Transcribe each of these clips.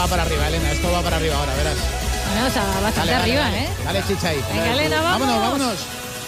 va para arriba, Elena, esto va para arriba ahora, verás. Bueno, o sea, bastante Dale, arriba, dale. ¿eh? Dale, chicha ahí. Venga, Elena, vámonos. Vámonos.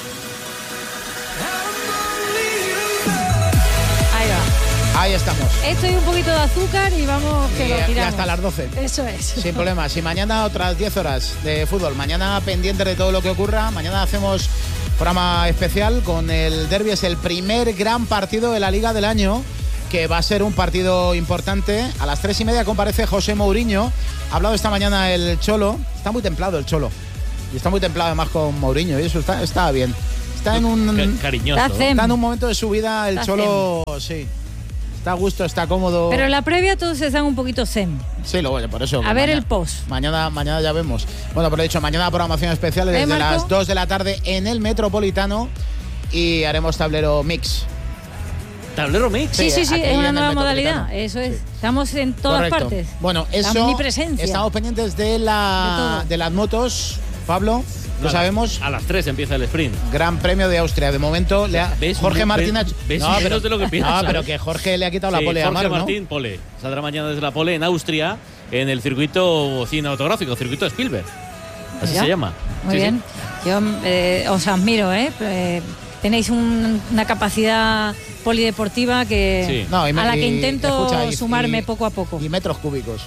Ahí va. Ahí estamos. Esto y un poquito de azúcar y vamos que lo Y tiramos. hasta las 12. Eso es. Sin problema. Si mañana otras 10 horas de fútbol, mañana pendiente de todo lo que ocurra, mañana hacemos programa especial con el derbi, es el primer gran partido de la Liga del año, que va a ser un partido importante. A las 3:30 comparece José Mourinho. Ha hablado esta mañana el Cholo. Está muy templado el Cholo. Y está muy templado además con Mourinho. Y eso está bien. Está en un... Cariñoso. Está en un momento de su vida el Cholo, sí. Está a gusto, está cómodo. Pero en la previa todos están un poquito zen. Sí, por eso. A ver el post. Mañana ya vemos. Bueno, pero he dicho, mañana programación especial desde las 2 de la tarde en el Metropolitano y haremos tablero mix. ¿Tablero mix? Sí, es una nueva Metropolitano. modalidad. Eso es. Sí. Estamos en todas Correcto. partes. Bueno, eso. La omnipresencia. Estamos pendientes de las motos, Pablo. Lo sabemos. A las 3 empieza el sprint. Gran Premio de Austria. De momento, Jorge Martín... ¿Ves menos de lo que piensas? No, pero que Jorge le ha quitado la pole a Jorge Marc, ¿no? Martín, pole. Saldrá mañana desde la pole en Austria, en el circuito cinematográfico, circuito de Spielberg. Así se llama. Muy bien. Sí. Yo os admiro, ¿eh? Tenéis una capacidad polideportiva que a la que intento sumarme poco a poco. Y metros cúbicos.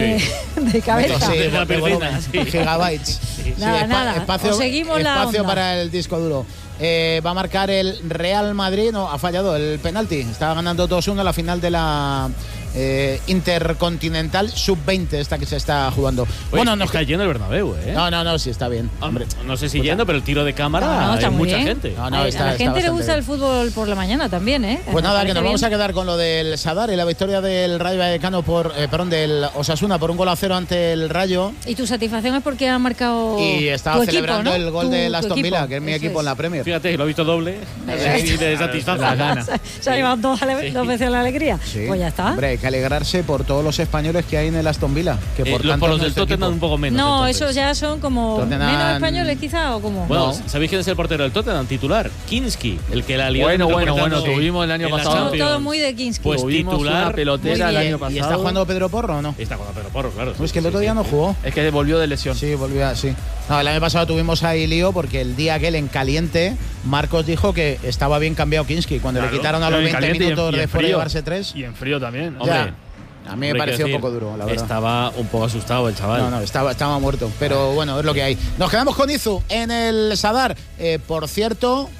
De cabeza. Gigabytes. Nada. Espacio, seguimos espacio para el disco duro. Va a marcar el Real Madrid. No, ha fallado el penalti. Estaba ganando 2-1 la final de la Intercontinental Sub-20, esta que se está jugando. Oye, bueno, está lleno el Bernabéu, ¿eh? No, sí está bien. Hombre, no sé si lleno, pero el tiro de cámara hay mucha gente. A la gente le gusta el fútbol por la mañana también, ¿eh? Pues nada, que nos vamos a quedar con lo del Sadar y la victoria del Rayo Vallecano del Osasuna por 1-0 ante el Rayo. Y tu satisfacción es porque ha marcado y estaba celebrando equipo, ¿no? el gol de Aston Villa, que es mi equipo en la Premier. Fíjate, lo he visto doble y de satisfacción. Se ha llevado dos veces la alegría. Sí. Pues ya está. Hombre, hay que alegrarse por todos los españoles que hay en el Aston Villa. Que por los del Tottenham un poco menos. No, esos ya son como Tottenham... menos españoles quizá o como. Bueno, ¿sabéis quién es el portero del Tottenham titular? Kinski, el que la lió. Bueno, tuvimos el año pasado. Todo muy de Kinski. Pues titular, una pelotera el año pasado. ¿Y está jugando Pedro Porro o no? Está jugando Pedro Porro, claro. Es que el otro día no jugó. Es que volvió de lesión. Sí, volvió, sí. No, el año pasado tuvimos ahí lío porque el día aquel en caliente, Marcos dijo que estaba bien cambiado Kinski. Cuando le quitaron a los 20 minutos de fuera llevarse 3. Y en frío también. Hombre. A mí me pareció un poco duro, la verdad. Estaba un poco asustado el chaval. No, estaba muerto. Pero bueno, es lo que hay. Nos quedamos con Izu en el Sadar. Por cierto,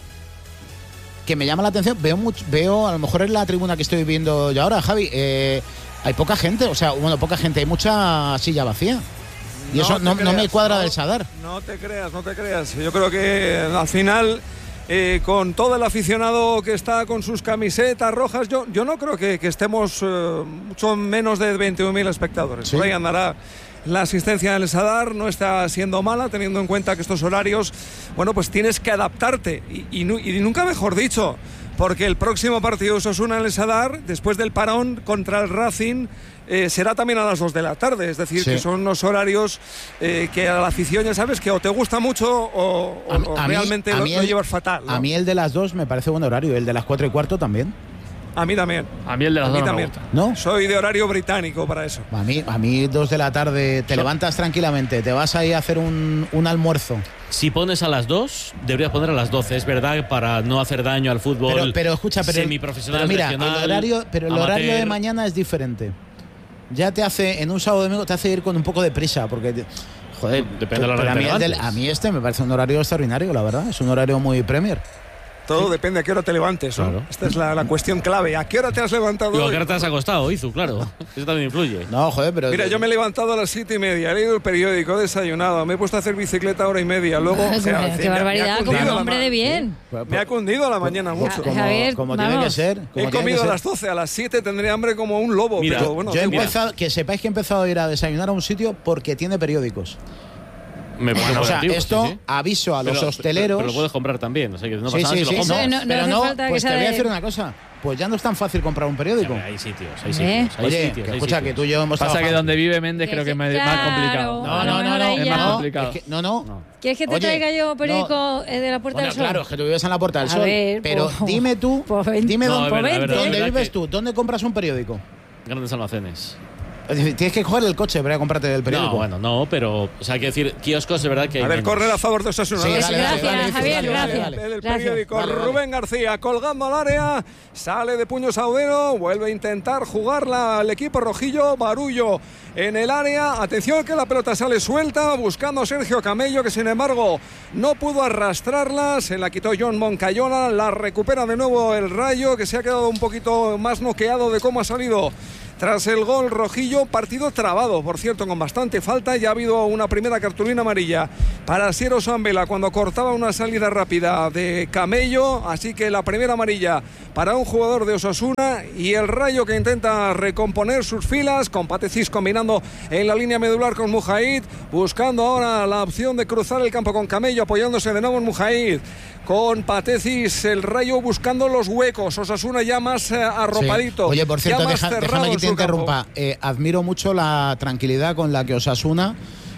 que me llama la atención, veo a lo mejor en la tribuna que estoy viendo yo ahora, Javi, hay poca gente, poca gente, hay mucha silla vacía. Y eso no me cuadra del Sadar. No te creas. Yo creo que al final... con todo el aficionado que está con sus camisetas rojas, yo no creo que estemos mucho menos de 21.000 espectadores. ¿Sí? Por ahí andará la asistencia del Sadar, no está siendo mala, teniendo en cuenta que estos horarios, bueno, pues tienes que adaptarte. Y nunca mejor dicho, porque el próximo partido de Osasuna en el Sadar, después del parón contra el Racing, será también a las 2 de la tarde, es decir, que son unos horarios que a la afición ya sabes que o te gusta mucho o realmente lo llevas fatal, ¿no? A mí el de las 2 me parece buen horario, el de las 4:15 también. A mí también. A mí el de las 2 también. ¿No? Soy de horario británico para eso. A mí 2 de la tarde, te levantas tranquilamente, te vas ahí a hacer un almuerzo. Si pones a las 2, deberías poner a las 12, es verdad, para no hacer daño al fútbol semiprofesional, mira, regional, el horario de mañana es diferente. Ya te hace, en un sábado domingo, te hace ir con un poco de prisa, porque... Joder, depende de la hora a mí me parece un horario extraordinario, la verdad. Es un horario muy Premier. Todo depende a qué hora te levantes, ¿no? Claro. Esta es la cuestión clave. ¿A qué hora te has levantado? ¿A qué hora te has acostado, Izu? Claro. Eso también influye. No, joder, pero... Mira, yo me he levantado a las 7:30, he leído el periódico, he desayunado, me he puesto a hacer bicicleta 1:30. Luego, qué barbaridad, como un hombre de bien. Me ha cundido a la mañana mucho. Como tiene que ser. He comido a las 12, a las 7 tendré hambre como un lobo. Mira, pero bueno, yo he empezado, que sepáis que he empezado a ir a desayunar a un sitio porque tiene periódicos. Aviso a los hosteleros. Pero lo puedes comprar también, o sea que no pasa nada si lo compras. Pues te voy a decir una cosa. Pues ya no es tan fácil comprar un periódico. Hay sitios. Oye, escucha, que tú y yo hemos trabajado. Pasa que donde vive Méndez creo que es más complicado. No. Es más complicado. ¿Quieres que te traiga yo periódico de la Puerta del Sol? Claro, es que tú vives en la Puerta del Sol. Pero dime tú, dónde vives tú, ¿dónde compras un periódico? Grandes almacenes. Tienes que coger el coche para comprarte el periódico. No, bueno, no, pero, o sea, hay que decir, kioscos de verdad que hay. A ver, menos. correr a favor de Osasuna. Sí, gracias, Javier, gracias. El periódico. Rubén García colgando al área, sale de puño Saudero, vuelve a intentar jugarla al equipo rojillo. Barullo en el área. Atención que la pelota sale suelta, buscando a Sergio Camello, que sin embargo no pudo arrastrarla. Se la quitó John Moncayola. La recupera de nuevo el Rayo, que se ha quedado un poquito más noqueado de cómo ha salido tras el gol rojillo. Partido trabado, por cierto, con bastante falta. Ya ha habido una primera cartulina amarilla para Siero Sambela cuando cortaba una salida rápida de Camello. Así que la primera amarilla para un jugador de Osasuna, y el Rayo que intenta recomponer sus filas, con Patezis combinando en la línea medular con Mujaid, buscando ahora la opción de cruzar el campo con Camello, apoyándose de nuevo en Mujaid. Con Patezis, el Rayo buscando los huecos. Osasuna ya más arropadito. Sí. Oye, por cierto, déjame que te interrumpa. Admiro mucho la tranquilidad con la que Osasuna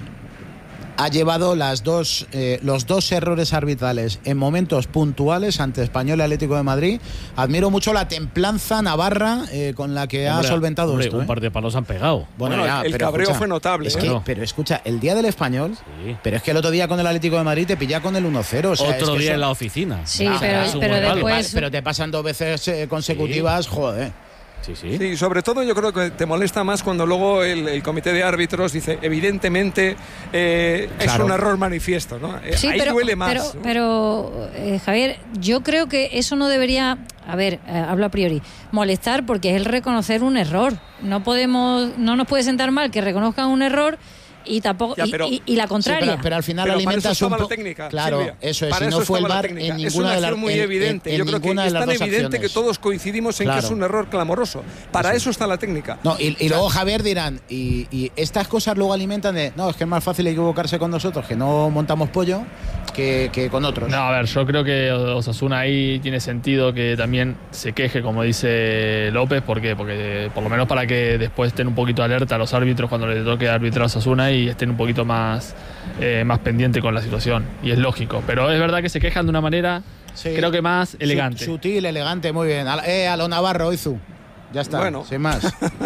ha llevado los dos errores arbitrales en momentos puntuales ante Español y Atlético de Madrid. Admiro mucho la templanza navarra con la que ha solventado esto. Un par de palos han pegado. Bueno, ya, el cabreo escucha, fue notable. Pero escucha, el día del Español, pero es que el otro día con el Atlético de Madrid te pilla con el 1-0. O sea, otro día en la oficina. Sí, pero después... Pero te pasan 2 veces consecutivas, joder. Sí, sobre todo yo creo que te molesta más cuando luego el comité de árbitros dice, evidentemente es un error manifiesto, ¿no? Sí, ahí duele más. Pero Javier, yo creo que eso no debería, hablo a priori, molestar, porque es el reconocer un error. No nos puede sentar mal que reconozcan un error. Y tampoco y la contraria. Sí, pero al final alimentas un poco. Claro, Silvia, eso es. Si no fue el VAR en ninguna es una de las muy evidente. Yo creo que es tan evidente que todos coincidimos en que es un error clamoroso. Para eso está la técnica. No, y luego Javier dirán, y estas cosas luego alimentan de, no, es que es más fácil equivocarse con nosotros, que no montamos pollo, que con otros. No, a ver, yo creo que Osasuna ahí tiene sentido que también se queje, como dice López. ¿Por qué? Porque por lo menos para que después estén un poquito alerta a los árbitros cuando les toque arbitrar a Osasuna y estén un poquito más pendiente con la situación, y es lógico, pero es verdad que se quejan de una manera, creo que más elegante. Sutil, elegante, muy bien. A lo Navarro, Izu. Ya está, sin más.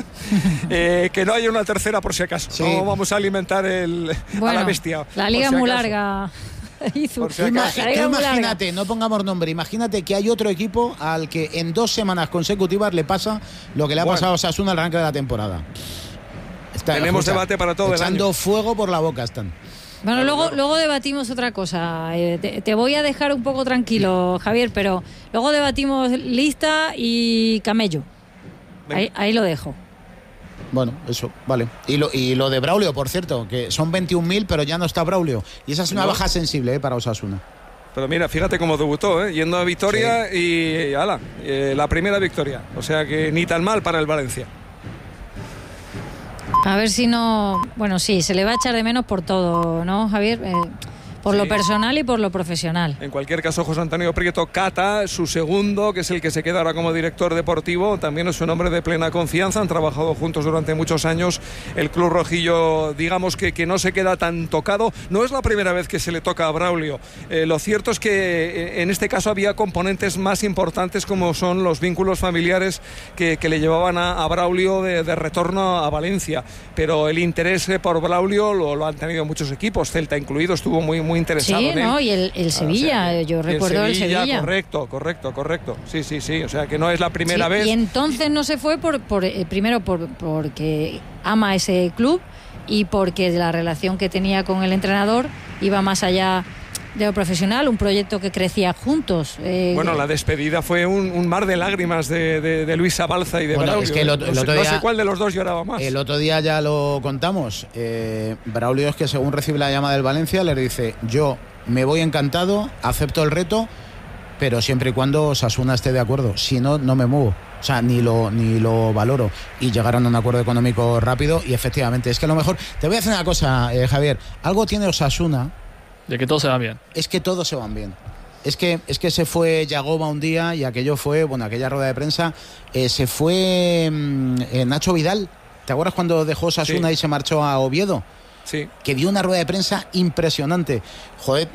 Que no haya una tercera por si acaso. Sí. No vamos a alimentar a la bestia. La liga es muy larga. Imagínate, no pongamos nombre, imagínate que hay otro equipo al que en 2 semanas consecutivas le pasa lo que le ha pasado a Osasuna al arranque de la temporada. Tenemos debate para todo el año. Echando fuego por la boca están. Bueno, luego debatimos otra cosa. Te voy a dejar un poco tranquilo, Javier, pero luego debatimos Lista y Camello. Ahí lo dejo. Bueno, eso, vale. Y lo de Braulio, por cierto, que son 21.000, pero ya no está Braulio. Y esa es una baja sensible para Osasuna. Pero mira, fíjate cómo debutó, yendo a Vitoria y ala, la primera victoria. O sea que ni tan mal para el Valencia. A ver si no... Bueno, sí, se le va a echar de menos por todo, ¿no, Javier? Por lo personal y por lo profesional. En cualquier caso, José Antonio Prieto Cata, su segundo, que es el que se queda ahora como director deportivo, también es un hombre de plena confianza. Han trabajado juntos durante muchos años. El club rojillo, digamos que no se queda tan tocado. No es la primera vez que se le toca a Braulio. Lo cierto es que en este caso había componentes más importantes, como son los vínculos familiares que le llevaban a Braulio de retorno a Valencia. Pero el interés por Braulio lo han tenido muchos equipos, Celta incluido, estuvo muy interesado en él. ¿No? Y el Sevilla, yo recuerdo el Sevilla. Correcto. Sí. O sea que no es la primera vez. Y entonces no se fue primero porque ama ese club y porque la relación que tenía con el entrenador iba más allá de lo profesional, un proyecto que crecía juntos. Bueno, la despedida fue un mar de lágrimas de Luisa Balza y de Braulio. Es que el otro día, no sé cuál de los dos lloraba más. El otro día ya lo contamos. Braulio es que según recibe la llamada del Valencia le dice, yo me voy encantado, acepto el reto, pero siempre y cuando Osasuna esté de acuerdo. Si no, no me muevo. O sea, ni lo valoro. Y llegaron a un acuerdo económico rápido y efectivamente, es que a lo mejor... Te voy a decir una cosa, Javier. Algo tiene Osasuna... De que todos se van bien. Es que todos se van bien. Es que se fue Yagoba un día y aquello fue, aquella rueda de prensa, se fue Nacho Vidal. ¿Te acuerdas cuando dejó Osasuna y se marchó a Oviedo? Sí. que dio una rueda de prensa impresionante. Joder,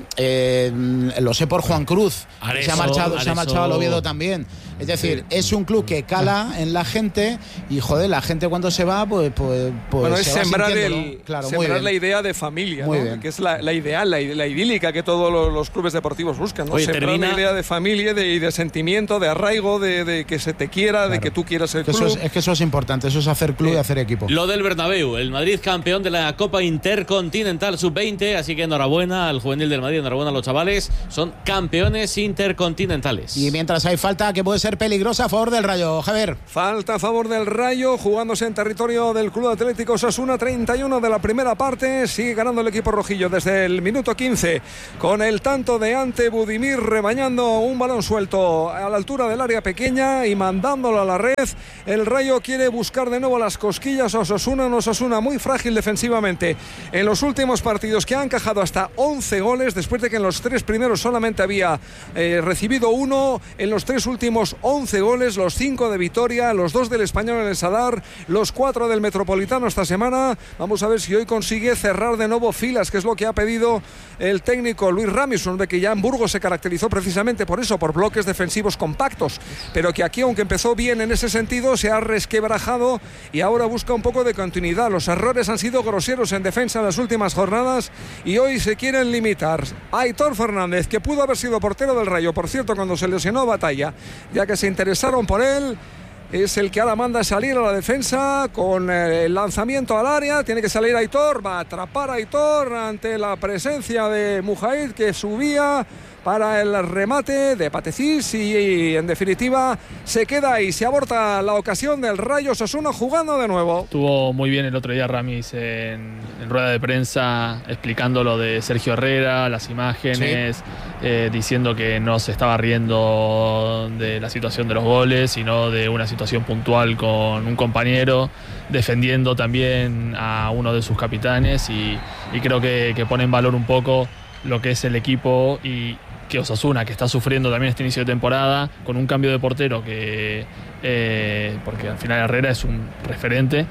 lo sé por Juan Cruz, que se ha marchado al Oviedo también. Es decir, es un club que cala en la gente y, joder, la gente cuando se va, pues bueno, es se sembrar, sembrar la idea de familia, muy ¿no? bien. Que es la ideal, la idílica que todos los clubes deportivos buscan, ¿no? Oye, sembrar la idea de familia y de sentimiento, de arraigo, de que se te quiera, de que tú quieras el club. Es que eso es importante, eso es hacer club y hacer equipo. Lo del Bernabéu, el Madrid campeón de la Copa Intercontinental Sub-20, así que enhorabuena al juvenil del Madrid, enhorabuena a los chavales, son campeones intercontinentales. Y mientras hay falta que puede ser peligrosa a favor del Rayo, Javier. Falta a favor del Rayo, jugándose en territorio del Club Atlético Osasuna, 31 de la primera parte, sigue ganando el equipo rojillo desde el minuto 15, con el tanto de Ante Budimir rebañando un balón suelto a la altura del área pequeña y mandándolo a la red. El Rayo quiere buscar de nuevo las cosquillas a Osasuna, un Osasuna muy frágil defensivamente en los últimos partidos, que ha encajado hasta 11 goles, después de que en los 3 primeros solamente había recibido 1, en los 3 últimos 11 goles, los 5 de Vitoria, los 2 del Español en el Sadar, los 4 del Metropolitano esta semana. Vamos a ver si hoy consigue cerrar de nuevo filas, que es lo que ha pedido el técnico Luis Ramis, un hombre que ya en Burgos se caracterizó precisamente por eso, por bloques defensivos compactos, pero que aquí, aunque empezó bien en ese sentido, se ha resquebrajado y ahora busca un poco de continuidad. Los errores han sido groseros en defensa en las últimas jornadas y hoy se quieren limitar. Aitor Fernández, que pudo haber sido portero del Rayo, por cierto, cuando se lesionó Batalla, ya que se interesaron por él, es el que ahora manda salir a la defensa con el lanzamiento al área. Tiene que salir Aitor, va a atrapar a Aitor ante la presencia de Mujaid, que subía para el remate de Patecís y en definitiva se queda ahí, se aborta la ocasión del Rayo Osasuna jugando de nuevo. Estuvo muy bien el otro día Ramis en rueda de prensa explicando lo de Sergio Herrera, las imágenes, sí. Diciendo que no se estaba riendo de la situación de los goles, sino de una situación puntual con un compañero, defendiendo también a uno de sus capitanes y creo que pone en valor un poco lo que es el equipo y que Osasuna, que está sufriendo también este inicio de temporada, con un cambio de portero que, porque al final Herrera es un referente,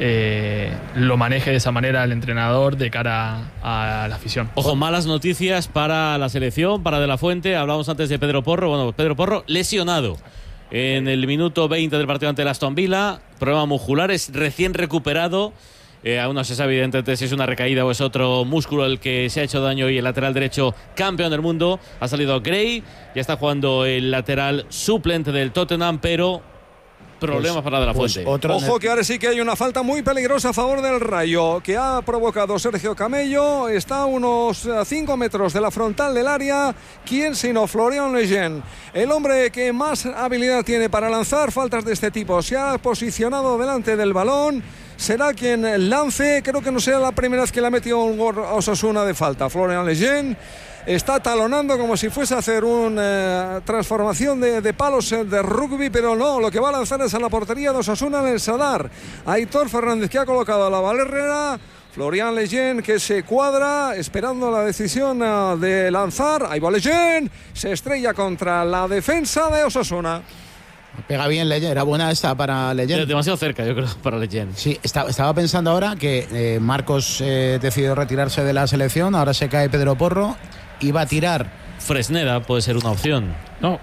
lo maneje de esa manera el entrenador de cara a la afición. Ojo, malas noticias para la selección, para De la Fuente. Hablábamos antes de Pedro Porro. Bueno, Pedro Porro lesionado en el minuto 20 del partido ante el Aston Villa, problema muscular, es recién recuperado. Aún no se sabe evidentemente si es una recaída o es otro músculo el que se ha hecho daño, y el lateral derecho campeón del mundo ha salido Gray, ya está jugando el lateral suplente del Tottenham, pero problemas para De la Fuente. Ojo que ahora sí que hay una falta muy peligrosa a favor del Rayo, que ha provocado Sergio Camello. Está a unos 5 metros de la frontal del área. ¿Quién sino Florian Lejeune? El hombre que más habilidad tiene para lanzar faltas de este tipo. Se ha posicionado delante del balón. Será quien lance. Creo que no será la primera vez que le ha metido un gol a Osasuna de falta. Florian Lejeune está talonando como si fuese a hacer una transformación de palos de rugby, pero no, lo que va a lanzar es a la portería de Osasuna en el Sadar. Aitor Fernández, que ha colocado a la Valérreda. Florian Lejeune, que se cuadra esperando la decisión de lanzar. Ahí va Lejeune, se estrella contra la defensa de Osasuna. Pega bien Lejeune, era buena esta para Lejeune. Demasiado cerca, yo creo, para Lejeune. Sí, estaba pensando ahora que Marcos decidió retirarse de la selección, ahora se cae Pedro Porro y va a tirar. Fresneda puede ser una opción. No,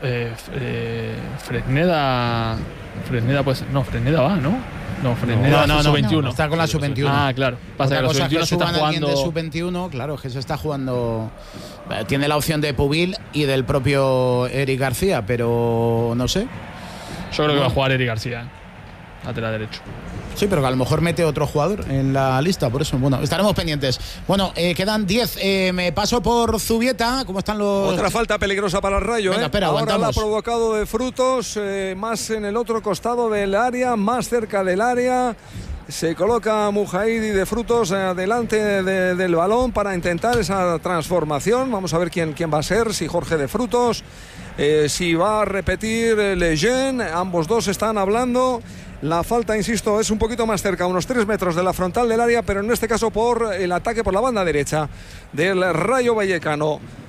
Fresneda pues no, Fresneda va, ¿no? No, Fresneda no, sub-21. No, está con la sub-21. Ah, claro. Pasa que la sub-21 se está jugando de sub-21, claro, que se está jugando. Tiene la opción de Pubil y del propio Eric García, pero no sé. Yo creo que va a jugar Eric García, lateral derecho. Sí, pero que a lo mejor mete otro jugador en la lista, por eso, bueno, estaremos pendientes. Bueno, quedan 10. Me paso por Zubieta. ¿Cómo están los...? Otra falta peligrosa para el Rayo. Venga, espera, ahora aguantamos. la ha provocado de Frutos, más en el otro costado del área, más cerca del área. Se coloca Mujaidi de Frutos delante del balón para intentar esa transformación. Vamos a ver quién va a ser, si Jorge de Frutos, si va a repetir Lejeune. Ambos dos están hablando. La falta, insisto, es un poquito más cerca, unos 3 metros de la frontal del área, pero en este caso por el ataque por la banda derecha del Rayo Vallecano.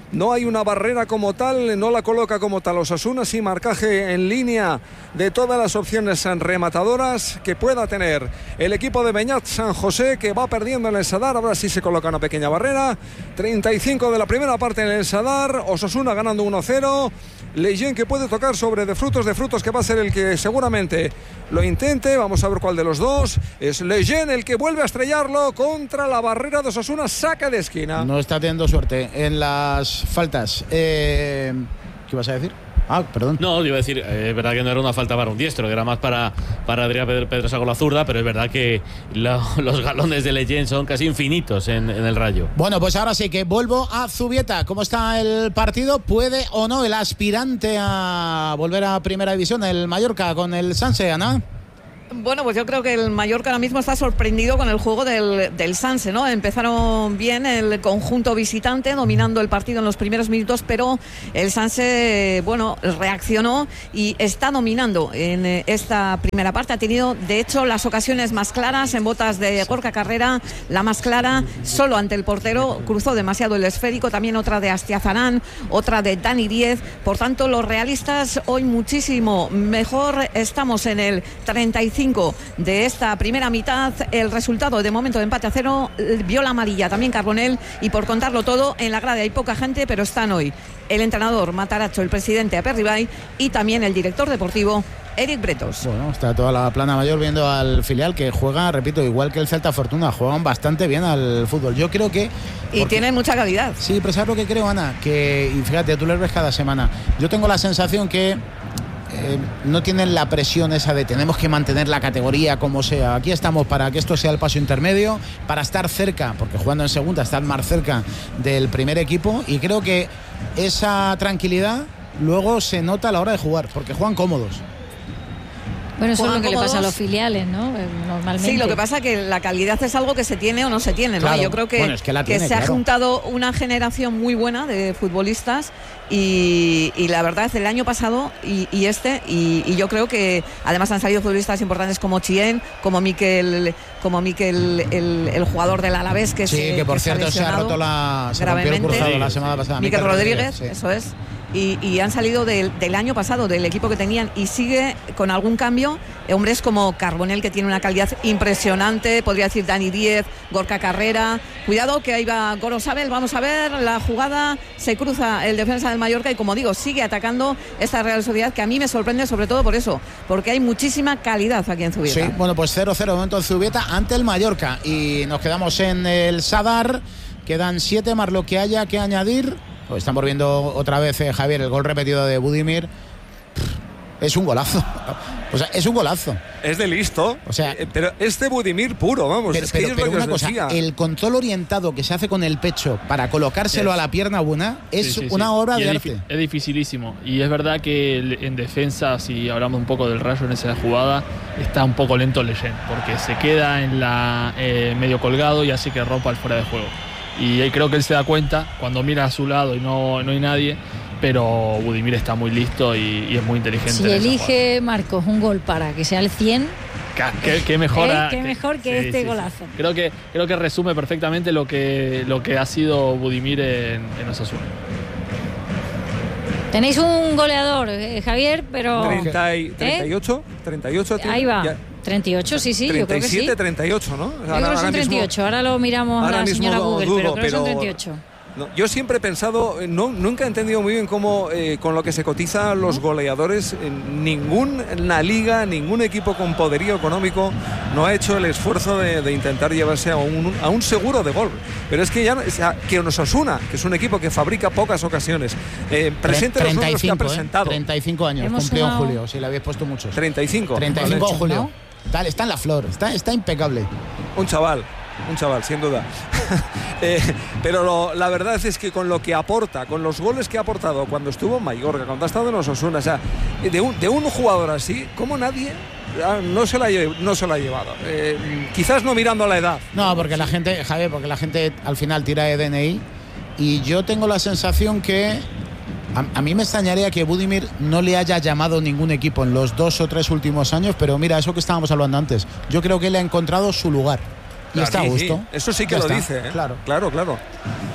no hay una barrera como tal, no la coloca como tal Osasuna, sin marcaje en línea de todas las opciones rematadoras que pueda tener el equipo de Beñat San José, que va perdiendo en el Sadar. Ahora sí se coloca una pequeña barrera. 35 de la primera parte en el Sadar, Osasuna ganando 1-0. Leyen, que puede tocar sobre de Frutos, que va a ser el que seguramente lo intente. Vamos a ver cuál de los dos. Es Leyen el que vuelve a estrellarlo contra la barrera de Osasuna, saca de esquina. No está teniendo suerte en las faltas. ¿Qué ibas a decir? Ah, perdón. No, iba a decir, es verdad que no era una falta para un diestro, que era más para Adrián Pedrosa con la zurda, pero es verdad que los galones de Leyen son casi infinitos en el Rayo. Bueno, pues ahora sí que vuelvo a Zubieta. ¿Cómo está el partido? ¿Puede o no el aspirante a volver a Primera División, el Mallorca, con el Sanse, Ana? Bueno, pues yo creo que el Mallorca ahora mismo está sorprendido con el juego del Sanse, ¿no? Empezaron bien el conjunto visitante, dominando el partido en los primeros minutos, pero el Sanse, bueno, reaccionó y está dominando en esta primera parte. Ha tenido, de hecho, las ocasiones más claras en botas de Gorka Carrera, la más clara solo ante el portero, cruzó demasiado el esférico, también otra de Astiazarán, otra de Dani Díez. Por tanto, los realistas hoy muchísimo mejor. Estamos en el 35 de esta primera mitad. El resultado de momento de empate a 0, vio la amarilla también Carbonell, y por contarlo todo, en la grada hay poca gente, pero están hoy el entrenador Mataracho, el presidente Aperribay y también el director deportivo Eric Bretos. Bueno, está toda la plana mayor viendo al filial, que juega, repito, igual que el Celta Fortuna, juegan bastante bien al fútbol. Yo creo que... Y tienen mucha calidad. Sí, pero ¿sabes lo que creo, Ana? Que, y fíjate, tú les ves cada semana. Yo tengo la sensación que no tienen la presión esa de tenemos que mantener la categoría como sea. Aquí estamos para que esto sea el paso intermedio, para estar cerca, porque jugando en segunda, estar más cerca del primer equipo, y creo que esa tranquilidad luego se nota a la hora de jugar, porque juegan cómodos. Bueno, eso es lo que cómodos. le pasa a los filiales, ¿no? Normalmente. Sí, lo que pasa es que la calidad es algo que se tiene o no se tiene, ¿no? Claro. Yo creo que, bueno, es que se ha juntado una generación muy buena de futbolistas y la verdad, el año pasado y yo creo que además han salido futbolistas importantes como Chien, como Mikel, el jugador del Alavés, que que por cierto se rompió el cruzado la semana pasada. Mikel Rodríguez, sí. Eso es. Y han salido del año pasado, del equipo que tenían, y sigue con algún cambio hombres como Carbonell, que tiene una calidad impresionante, podría decir Dani Díez, Gorka Carrera. Cuidado que ahí va Gorosabel, vamos a ver la jugada, se cruza el defensa del Mallorca y, como digo, sigue atacando esta Real Sociedad, que a mí me sorprende sobre todo por eso, porque hay muchísima calidad aquí en Zubieta. Sí, bueno, pues 0-0 de momento en Zubieta ante el Mallorca, y nos quedamos en el Sadar. Quedan 7 más lo que haya que añadir. Pues estamos viendo otra vez, Javier, el gol repetido de Budimir. Es un golazo. O sea, es un golazo. Es de listo. O sea, pero es de Budimir puro, vamos. Pero una cosa, el control orientado que se hace con el pecho para colocárselo a la pierna buena es una obra de arte. Es dificilísimo. Y es verdad que en defensa, si hablamos un poco del Rayo en esa jugada, está un poco lento Leyen, porque se queda en la medio colgado y hace que rompa el fuera de juego. Y creo que él se da cuenta cuando mira a su lado y no hay nadie, pero Budimir está muy listo y es muy inteligente. Si elige Marcos un gol para que sea el 100, qué mejor que este golazo. Creo que resume perfectamente lo que ha sido Budimir en Osasuna. Tenéis un goleador, Javier, pero 38 ahí va. Ya. 38, sí, 37, yo creo que sí. 38, ¿no? Yo creo que son 38, ahora lo miramos a la señora Google, pero creo que son 38. No, yo siempre he pensado, nunca he entendido muy bien cómo con lo que se cotiza los goleadores, ninguna liga, ningún equipo con poderío económico no ha hecho el esfuerzo de intentar llevarse a un seguro de gol. Pero es que ya que Osasuna, que es un equipo que fabrica pocas ocasiones, presente los números que ha presentado. 35 años, cumplió en julio, si le habéis puesto muchos. 35 en julio. ¿No? Está en la flor, está impecable. Un chaval, sin duda. Pero la verdad es que con lo que aporta, con los goles que ha aportado cuando estuvo en Mallorca, cuando ha estado en Osasuna, o sea, de un jugador así, como nadie no se la ha llevado. Quizás no mirando la edad. No, porque la gente, Javier, al final tira de DNI, y yo tengo la sensación que a mí me extrañaría que Budimir no le haya llamado ningún equipo en los 2 o 3 últimos años, pero mira, eso que estábamos hablando antes, yo creo que él ha encontrado su lugar. Y está a gusto. Sí. Eso sí que lo dice, ¿eh? Claro.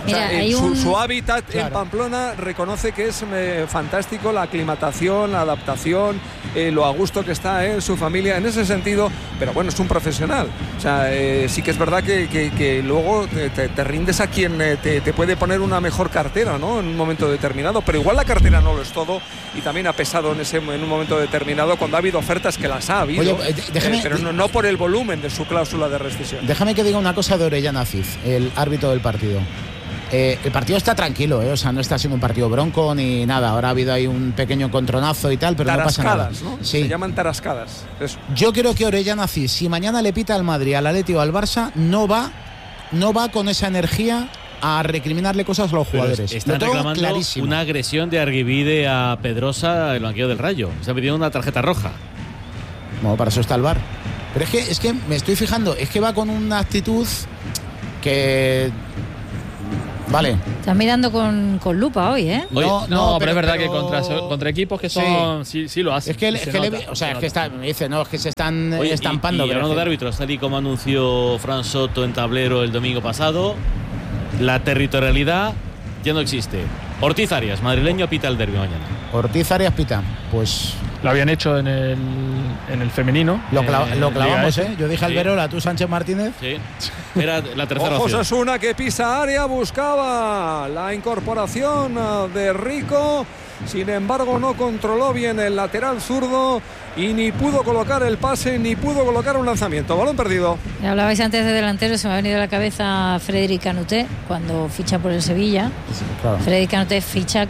Mira, hay su hábitat en Pamplona reconoce que es fantástico, la aclimatación, la adaptación, lo a gusto que está él, su familia, en ese sentido, pero bueno, es un profesional. O sea, sí que es verdad que luego te rindes a quien te puede poner una mejor cartera, ¿no? En un momento determinado, pero igual la cartera no lo es todo y también ha pesado en un momento determinado cuando ha hado ofertas, que las ha habido. Oye, pero no por el volumen de su cláusula de rescisión. Déjame que diga una cosa de Orellana Cid, el árbitro del partido. El partido está tranquilo, o sea, no está siendo un partido bronco ni nada. Ahora ha habido ahí un pequeño encontronazo y tal, pero no pasa nada. ¿No? Sí. Se llaman tarascadas. Eso. Yo creo que Orellana Cid, si mañana le pita al Madrid, al Atleti o al Barça, no va con esa energía a recriminarle cosas a los jugadores. Están reclamando clarísimo. una agresión de Arguibide a Pedrosa, el banquillo del Rayo. Está pidiendo una tarjeta roja. Bueno, para eso está el VAR. Pero es que me estoy fijando, es que va con una actitud que... Vale. Estás mirando con lupa hoy, ¿eh? No, pero es verdad que contra equipos que son... Sí lo hacen. Es que me dice, no, es que se están estampando. Y hablando de árbitros, tal y como anunció Fran Soto en Tablero el domingo pasado, la territorialidad ya no existe. Ortiz Arias, madrileño, pita el derbi mañana. Ortiz Arias pita, pues... Lo habían hecho en el femenino. Lo clavamos, ¿eh? Yo dije Alberola, tú Sánchez Martínez. Sí. Era la tercera opción. Osasuna que pisa área, buscaba la incorporación de Rico. Sin embargo, no controló bien el lateral zurdo y ni pudo colocar el pase, ni pudo colocar un lanzamiento. Balón perdido. Hablabais antes de delantero, se me ha venido a la cabeza Frédéric Canuté cuando ficha por el Sevilla. Sí, claro. Frédéric Canuté ficha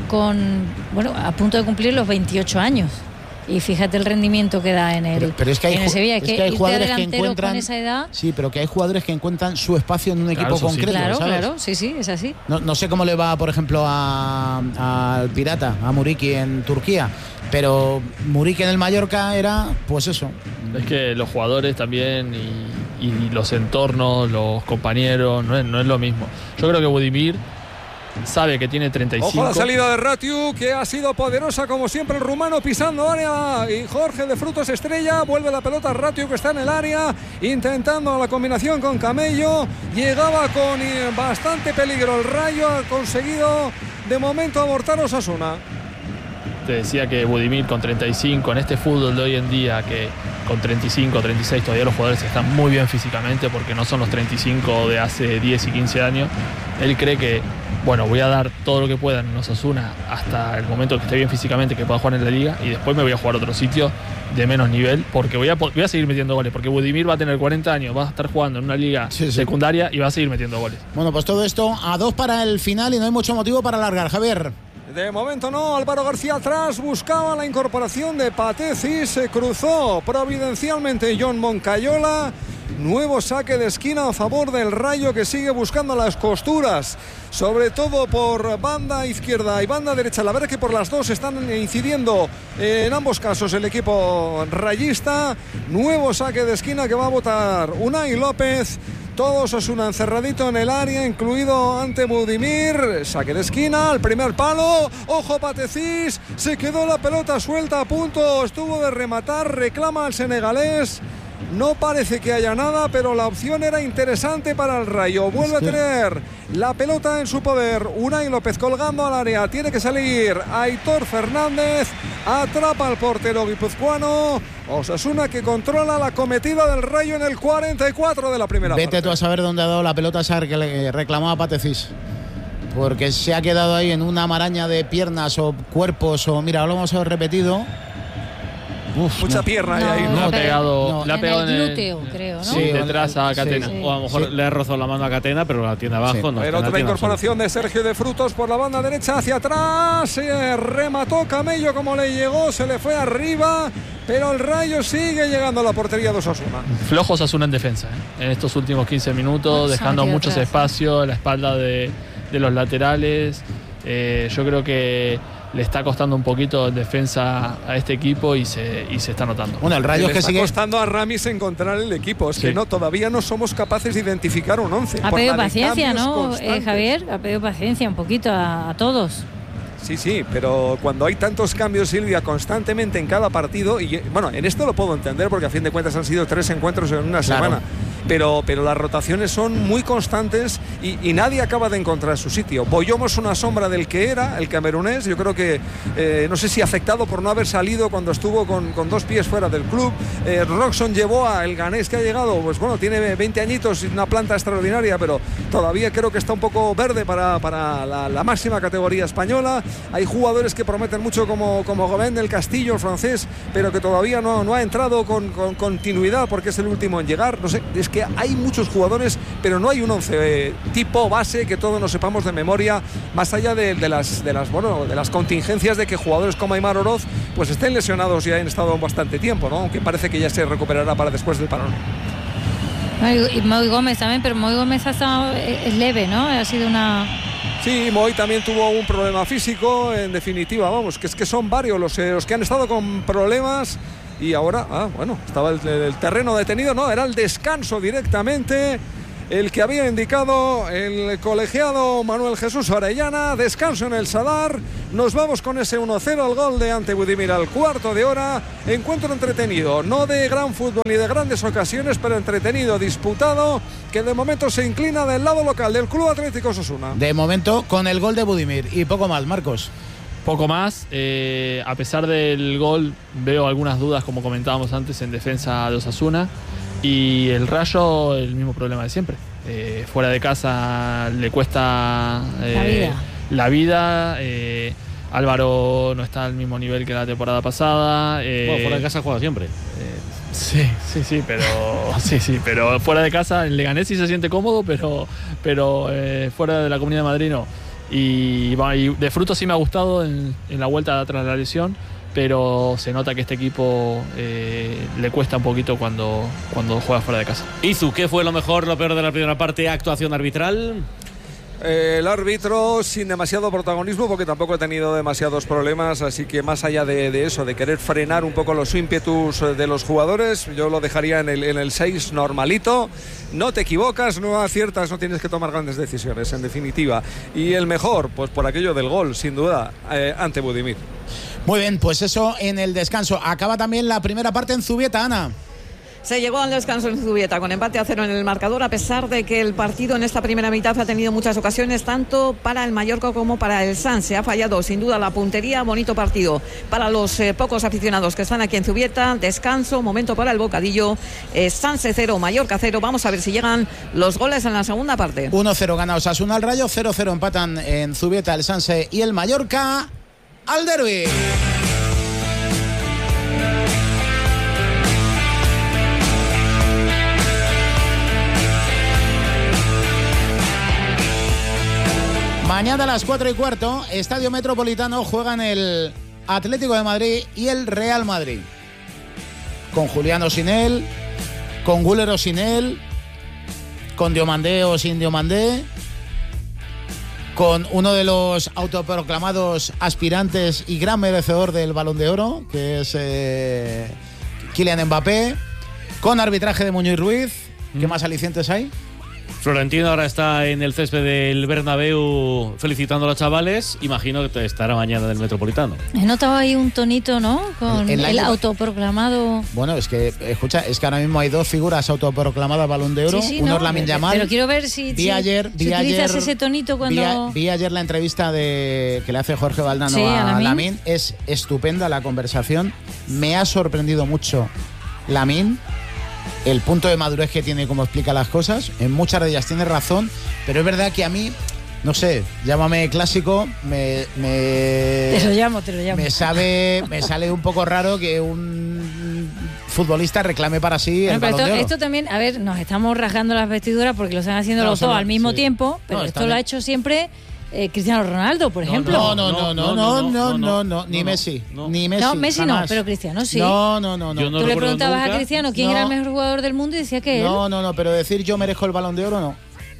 a punto de cumplir los 28 años. Y fíjate el rendimiento que da en el Sevilla. Es que hay jugadores que encuentran con esa edad. Sí, pero que hay jugadores que encuentran su espacio en un equipo concreto. Claro, ¿sabes? claro, sí, es así. No sé cómo le va, por ejemplo, al Pirata, a Muriqui en Turquía, pero Muriqui en el Mallorca era, pues eso. Es que los jugadores también y los entornos, los compañeros, no es lo mismo. Yo creo que Budimir sabe que tiene 35. Ojo a la salida de Ratiu, que ha sido poderosa como siempre el rumano, pisando área, y Jorge de Frutos estrella, vuelve la pelota a Ratiu, que está en el área, intentando la combinación con Camello, llegaba con bastante peligro el Rayo, ha conseguido de momento abortar Osasuna. Te decía que Budimir con 35 en este fútbol de hoy en día, que con 35, 36 todavía los jugadores están muy bien físicamente porque no son los 35 de hace 10 y 15 años. Él cree que, bueno, voy a dar todo lo que pueda en Osasuna hasta el momento que esté bien físicamente, que pueda jugar en la liga, y después me voy a jugar a otro sitio de menos nivel porque voy a seguir metiendo goles, porque Budimir va a tener 40 años, va a estar jugando en una liga secundaria y va a seguir metiendo goles. Bueno, pues todo esto a 2 para el final y no hay mucho motivo para alargar, Javier. De momento no, Álvaro García atrás, buscaba la incorporación de Pateci, se cruzó providencialmente John Moncayola. Nuevo saque de esquina a favor del Rayo, que sigue buscando las costuras, sobre todo por banda izquierda y banda derecha. La verdad es que por las dos están incidiendo en ambos casos el equipo rayista. Nuevo saque de esquina que va a botar Unai López. Todos Osasuna encerradito en el área, incluido ante Budimir. Saque de esquina, al primer palo. Ojo Patecís, se quedó la pelota suelta, a punto estuvo de rematar, reclama al senegalés. No parece que haya nada, pero la opción era interesante para el Rayo. Vuelve a tener la pelota en su poder. Unai López colgando al área. Tiene que salir Aitor Fernández. Atrapa al portero guipuzcoano. Osasuna que controla la cometida del Rayo en el 44 de la primera parte. Vete tú a saber dónde ha dado la pelota esa que le reclamaba Patecís. Porque se ha quedado ahí en una maraña de piernas o cuerpos. O mira, lo hemos repetido. Mucha pierna ahí. Le ha pegado en el glúteo, creo, ¿no? Sí, detrás a Catena. Sí. O a lo mejor le ha rozado la mano a Catena, pero la tiene abajo. Sí. No, pero otra incorporación de Sergio de Frutos por la banda derecha hacia atrás. Remató Camello como le llegó, se le fue arriba. Pero el Rayo sigue llegando a la portería de Osasuna. Flojo Osasuna en defensa, en estos últimos 15 minutos, dejando muchos espacios a la espalda de los laterales. Yo creo que le está costando un poquito en defensa a este equipo y se está notando. Bueno, el Rayo le que está sigue costando a Ramis encontrar el equipo. Es que todavía no somos capaces de identificar un 11. Ha pedido paciencia, ¿no, Javier? Ha pedido paciencia un poquito a todos. Sí, pero cuando hay tantos cambios, Silvia, constantemente en cada partido, y bueno, en esto lo puedo entender porque a fin de cuentas han sido 3 encuentros en una semana, pero las rotaciones son muy constantes y nadie acaba de encontrar su sitio. Boyomo es una sombra del que era, el camerunés. Yo creo que, no sé si afectado por no haber salido cuando estuvo con 2 pies fuera del club. Roxon llevó a el ganés que ha llegado, pues bueno, tiene 20 añitos y una planta extraordinaria, pero todavía creo que está un poco verde para la máxima categoría española. Hay jugadores que prometen mucho como Gobén del Castillo, el francés, pero que todavía no ha entrado con continuidad porque es el último en llegar. No sé, es que hay muchos jugadores, pero no hay un 11 tipo base que todos nos sepamos de memoria, más allá de las contingencias de que jugadores como Aimar Oroz pues estén lesionados y hayan estado bastante tiempo, ¿no? Aunque parece que ya se recuperará para después del parón. Y Moi Gómez también, pero Moi Gómez es leve, ¿no? Ha sido una... Sí, Moi también tuvo un problema físico, en definitiva, vamos, que es que son varios los que han estado con problemas. Y ahora, estaba el terreno detenido, no, era el descanso directamente, el que había indicado el colegiado Manuel Jesús Orellana. Descanso en el Sadar, nos vamos con ese 1-0, el gol de Ante Budimir al cuarto de hora. Encuentro entretenido, no de gran fútbol ni de grandes ocasiones, pero entretenido, disputado, que de momento se inclina del lado local del Club Atlético Osasuna. De momento con el gol de Budimir y poco más, Marcos. Poco más, a pesar del gol veo algunas dudas, como comentábamos antes, en defensa de Osasuna, y el Rayo el mismo problema de siempre. Fuera de casa le cuesta la vida. Álvaro no está al mismo nivel que la temporada pasada. Fuera de casa juega siempre. Sí, pero fuera de casa en Leganés sí se siente cómodo, pero fuera de la Comunidad de Madrid no. Y de fruto sí me ha gustado en la vuelta tras la lesión, pero se nota que este equipo le cuesta un poquito cuando juega fuera de casa. Izu, ¿qué fue lo mejor, lo peor de la primera parte? ¿Actuación arbitral? El árbitro sin demasiado protagonismo, porque tampoco ha tenido demasiados problemas, así que más allá de eso, de querer frenar un poco los ímpetus de los jugadores, yo lo dejaría en el 6 normalito. No te equivocas, no aciertas, no tienes que tomar grandes decisiones, en definitiva. Y el mejor, pues por aquello del gol, sin duda, Ante Budimir. Muy bien, pues eso en el descanso. Acaba también la primera parte en Zubieta, Ana. Se llegó al descanso en Zubieta con empate a 0 en el marcador, a pesar de que el partido en esta primera mitad ha tenido muchas ocasiones, tanto para el Mallorca como para el Sanse. Ha fallado sin duda la puntería. Bonito partido para los pocos aficionados que están aquí en Zubieta. Descanso, momento para el bocadillo. Sanse 0, Mallorca 0. Vamos a ver si llegan los goles en la segunda parte. 1-0 gana Osasuna al Rayo, 0-0 empatan en Zubieta el Sanse y el Mallorca al derbi. Mañana a las 4:15, Estadio Metropolitano, juegan el Atlético de Madrid y el Real Madrid. Con Julián o sin él, con Güler o sin él, con Diomandé o sin Diomandé, con uno de los autoproclamados aspirantes y gran merecedor del Balón de Oro, que es Kylian Mbappé, con arbitraje de Muñoz Ruiz. ¿Qué más alicientes hay? Florentino ahora está en el césped del Bernabéu felicitando a los chavales. Imagino que estará mañana en el Metropolitano. He notado ahí un tonito, ¿no? Con el autoproclamado... Bueno, es que, escucha, es que ahora mismo hay 2 figuras autoproclamadas Balón de Oro. Uno es Lamine Yamal. Pero quiero ver si utilizas ese tonito cuando... Vi ayer la entrevista que le hace Jorge Valdano a Lamine. Es estupenda la conversación. Me ha sorprendido mucho Lamine. El punto de madurez que tiene, como explica las cosas, en muchas de ellas tiene razón, pero es verdad que a mí, no sé, llámame clásico, Te lo llamo. Me sale un poco raro que un futbolista reclame para sí el Balón de Oro. Esto también, a ver, nos estamos rasgando las vestiduras porque lo están haciendo los dos al mismo tiempo, pero esto lo ha hecho siempre Cristiano Ronaldo, por ejemplo. No, ni Messi. Ni Messi. No, Messi jamás. No, pero Cristiano sí. No. Tú le preguntabas a Cristiano quién era el mejor jugador del mundo y decía que él. No, pero decir yo merezco el Balón de Oro, no.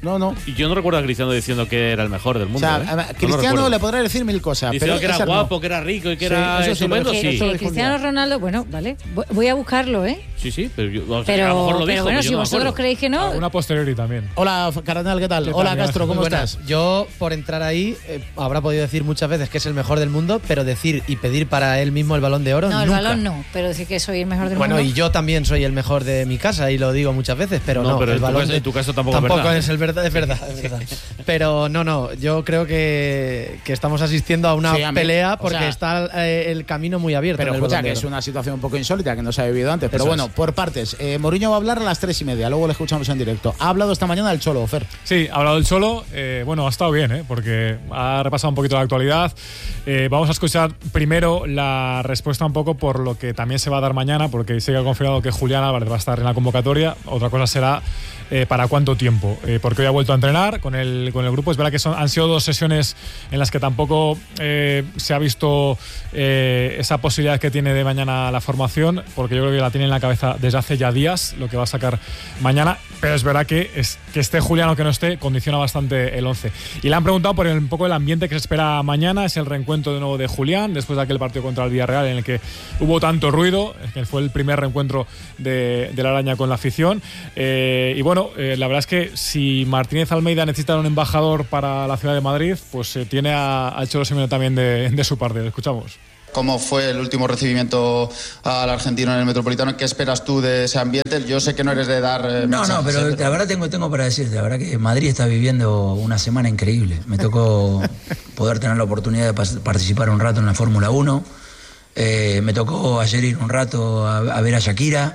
No. Y yo no recuerdo a Cristiano diciendo que era el mejor del mundo. O sea, Cristiano le podrá decir mil cosas. Diciendo pero que era guapo, que era rico y que era estupendo, sí. Cristiano Ronaldo, bueno, vale. Voy a buscarlo, ¿eh? Sí, pero a lo Pero mejor lo dijo, bueno, yo si no me vosotros acuerdo. creéis que no. Una posteriori también. Hola, Cardenal, ¿qué tal? Hola, Castro, ¿cómo estás? Yo, por entrar ahí, habrá podido decir muchas veces que es el mejor del mundo, pero decir y pedir para él mismo el Balón de Oro, No, el nunca. balón no, pero decir que soy el mejor del Bueno, mundo. y yo también soy el mejor de mi casa y lo digo muchas veces, pero no, pero el balón en tu caso tampoco es el verdad, es verdad. Pero no, yo creo que estamos asistiendo a una pelea porque está el camino muy abierto. Pero en el escucha, Balón de que es Oro. una situación un poco insólita que no se ha vivido antes. Pero Eso bueno, por partes. Mourinho va a hablar a las 3:30, luego lo escuchamos en directo. Ha hablado esta mañana del Cholo, Fer. Sí, ha hablado del Cholo. Bueno, ha estado bien, porque ha repasado un poquito la actualidad. Vamos a escuchar primero la respuesta un poco por lo que también se va a dar mañana, porque se ha confirmado que Julián Álvarez va a estar en la convocatoria. Otra cosa será para cuánto tiempo, porque hoy ha vuelto a entrenar con el grupo. Es verdad que han sido 2 sesiones en las que tampoco se ha visto esa posibilidad que tiene de mañana la formación, porque yo creo que la tiene en la cabeza desde hace ya días lo que va a sacar mañana, pero es verdad que esté Julián o que no esté condiciona bastante el 11. Y le han preguntado por un poco el ambiente que se espera mañana. Es el reencuentro de nuevo de Julián después de aquel partido contra el Villarreal en el que hubo tanto ruido, que fue el primer reencuentro de la Araña con la afición. Y bueno, la verdad es que si Martínez Almeida necesita un embajador para la ciudad de Madrid, pues tiene al Cholo Simeone también de su parte. Lo escuchamos. ¿Cómo fue el último recibimiento al argentino en el Metropolitano? ¿Qué esperas tú de ese ambiente? Yo sé que no eres de dar mensajes, pero la verdad tengo para decirte, la verdad que Madrid está viviendo una semana increíble. Me tocó poder tener la oportunidad de participar un rato en la Fórmula 1. Me tocó ayer ir un rato a ver a Shakira.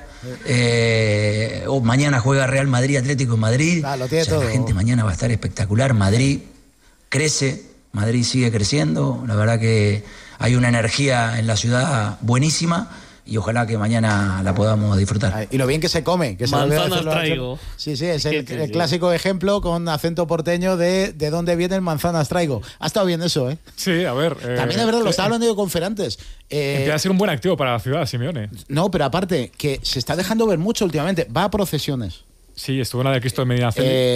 Mañana juega Real Madrid, Atlético de Madrid. Lo tiene todo. La gente mañana va a estar espectacular. Madrid crece, Madrid sigue creciendo. La verdad que hay una energía en la ciudad buenísima y ojalá que mañana la podamos disfrutar. Y lo bien que se come. Que manzanas traigo. Sí, es el clásico ejemplo con acento porteño de dónde vienen manzanas traigo. Ha estado bien eso, ¿eh? Sí, a ver. También es verdad, lo estaba hablando yo con Fer antes. Empieza a ser un buen activo para la ciudad, Simeone. No, pero aparte, que se está dejando ver mucho últimamente. Va a procesiones. Sí, estuvo en la de Cristo de Medina.